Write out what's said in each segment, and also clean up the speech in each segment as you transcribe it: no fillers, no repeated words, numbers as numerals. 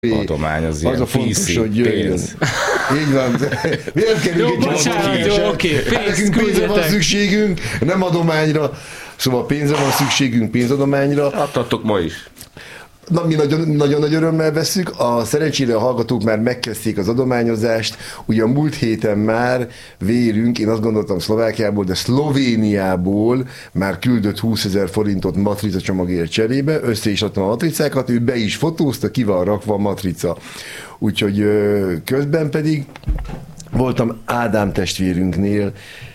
adomány az a fontos, hogy jöjjön. Így van. Miért kerüljük nekünk pénzre van szükségünk, nem adományra. Szóval pénzre van szükségünk, pénzadományra. Adtatok ma is. Na, mi nagyon nagy örömmel veszük. Szerencsére a hallgatók már megkezdték az adományozást. Ugye a múlt héten már vérünk, én azt gondoltam Szlovákiából, de Szlovéniából már küldött 20 000 forintot matrica csomagért cserébe, össze is adtam a matricákat, ő be is fotózta, ki van rakva a matrica. Úgyhogy közben pedig voltam Ádám testvérünknél,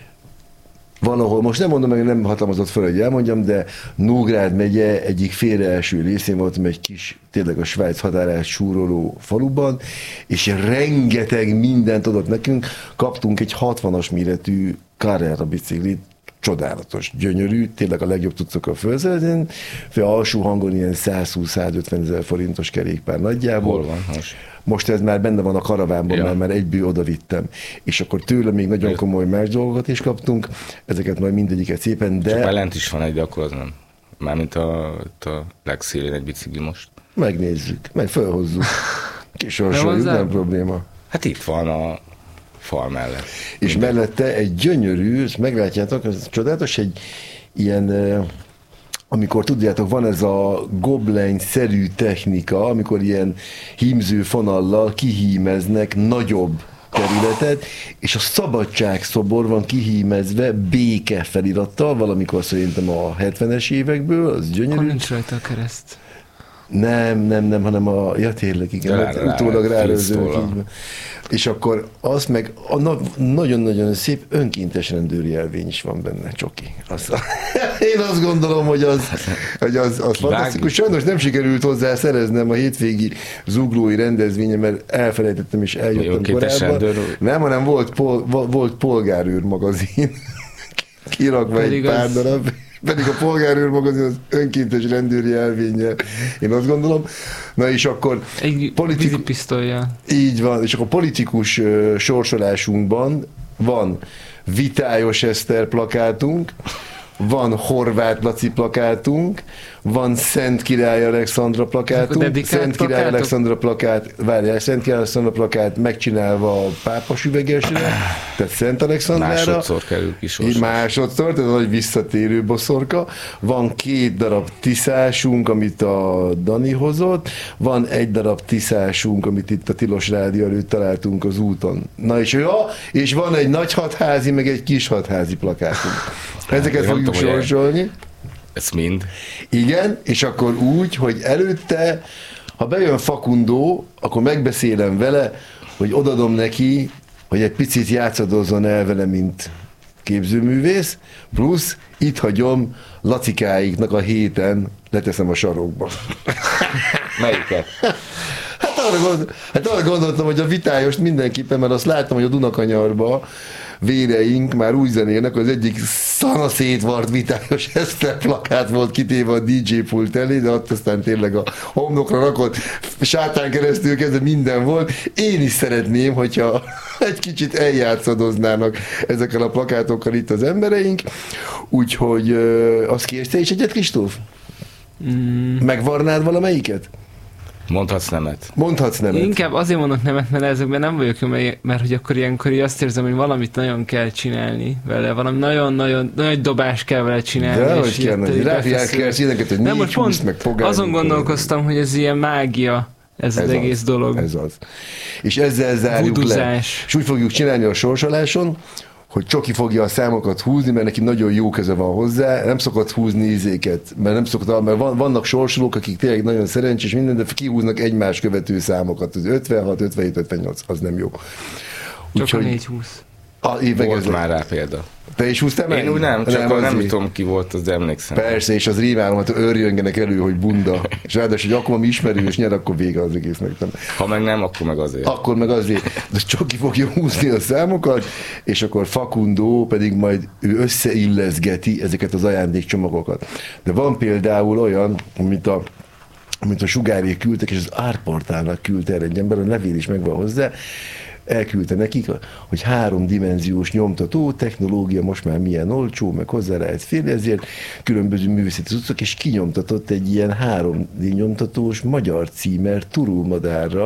valahol, most nem mondom meg, nem hatalmazott fel, hogy elmondjam, de Nógrád megye egyik félreeső részén voltam egy kis, tényleg a Svájc határát súroló faluban, és rengeteg mindent adott nekünk. Kaptunk egy 60-as méretű Carrera biciklit, csodálatos, gyönyörű, tényleg a legjobb cuccok a fölszerelni, alsó hangon ilyen 120-150 000 forintos kerékpár nagyjából. Hol van most? Most ez már benne van a karavánban, ja. Mert egyből oda vittem. És akkor tőle még nagyon komoly más dolgokat is kaptunk, ezeket majd mindegyiket szépen, de... Csak már lent is van egy, de akkor az nem. Mármint a legszélén egy bicikli most. Megnézzük, meg felhozzuk. Kisorsoljuk, nem probléma. Hát itt van a fal mellett. És minden. Mellette egy gyönyörű, ezt meglátjátok, ez csodálatos, egy ilyen... amikor tudjátok, van ez a goblen-szerű technika, amikor ilyen hímző fonallal kihímeznek nagyobb területet, és a szabadságszobor van kihímezve béke felirattal, valamikor szerintem a 70-es évekből, az gyönyörű. Akkor nincs rajta a kereszt. Nem, hanem ja tényleg, igen, utólag rárőzők. És akkor az meg nagyon-nagyon szép önkéntes rendőri jelvény is van benne, csoki. Én azt gondolom, hogy az fantasztikus. Sajnos nem sikerült hozzá szereznem a hétvégi zuglói rendezvényen, mert elfelejtettem és eljöttem korábban. Nem, hanem volt polgárőr magazin, kirakva egy pár darab. Pedig a polgárőr magazin az önkéntes rendőri elvénnyel, én azt gondolom. Na és akkor... Egy vízipisztollyal. Így van, és akkor politikus sorsolásunkban van Vitályos Eszter plakátunk, van Horváth Laci plakátunk, van Szent Király Alexandra plakátunk, Szent Király Alexandra plakát megcsinálva a pápa süvegesre, tehát Szent Alexandrára. Másodszor kerül kisorsolásra. Másodszor, tehát nagy visszatérő boszorka. Van 2 darab tiszásunk, amit a Dani hozott, van 1 darab tiszásunk, amit itt a Tilos Rádió előtt találtunk az úton. Na és van egy nagy hatházi, meg egy kis hatházi plakátunk. Ezeket fogjuk sorsolni. Ez mind. Igen, és akkor úgy, hogy előtte, ha bejön Fakundó, akkor megbeszélem vele, hogy odadom neki, hogy egy picit játszadozzon el vele, mint képzőművész, plusz itt hagyom Lacikáiknak a héten, leteszem a sarokba. Melyiket? Hát arra gondoltam, hogy a Vitályost mindenképpen, mert azt láttam, hogy a Dunakanyarba véreink már úgy zenélnek, az egyik szanaszétvart Vitályos Eszter plakát volt kitéve a DJ pult elé, de ott aztán tényleg a homlokra rakott sátán keresztül kezdve minden volt. Én is szeretném, hogyha egy kicsit eljátszadoznának ezekkel a plakátokkal itt az embereink. Úgyhogy azt kérsz te is egyet, Kristóf? Megvarnád valamelyiket? Mondhatsz nemet. Inkább azért mondok nemet, mert ezekben nem vagyok jó, mert hogy akkor ilyenkor azt érzem, hogy valamit nagyon kell csinálni vele, valami nagyon-nagyon nagy dobás kell vele csinálni. De hogy kell, ráfiák kell színeket, hogy nem, most pont meg fogálni. Azon gondolkoztam, hogy ez ilyen mágia, ez az egész dolog. Ez az. És ezzel zárjuk le. És úgy fogjuk csinálni a sorsoláson, hogy Csoki fogja a számokat húzni, mert neki nagyon jó keze van hozzá, nem szokott húzni ízéket, mert vannak sorsolók, akik tényleg nagyon szerencsés minden, de kihúznak egymás követő számokat, az 56, 57, 58, az nem jó. Csak a 4-20. Volt már rá példa. Te is húztál meg? Én úgy nem tudom ki volt, az, de emlékszem. Persze, és az rémálom, hát örjöngenek elő, hogy bunda. És ráadásul, hogy akkor ami ismerős nyer, akkor vége az egésznek. Ha meg nem, akkor meg azért. Akkor meg azért. De Csoki fogja húzni a számokat, és akkor Fakundó pedig majd ő összeilleszgeti ezeket az ajándékcsomagokat. De van például olyan, mint a Sugárék küldtek, és az Árportálnak küldte erre egy ember, a levél is megvan hozzá, elküldte nekik, hogy 3-dimenziós nyomtató, technológia most már milyen olcsó, meg hozzá lehet férni, ezért különböző művészeti cuccok, és kinyomtatott egy ilyen 3D nyomtatós magyar címer turulmadárral,